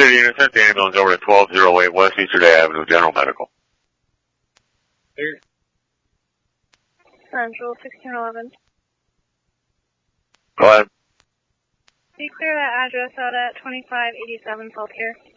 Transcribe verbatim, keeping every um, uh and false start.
City Intercept, the ambulance over to twelve oh eight West Eastern Avenue, General Medical. Here. Central sixteen eleven. Go ahead. Can you clear that address out at twenty-five eighty-seven South Care?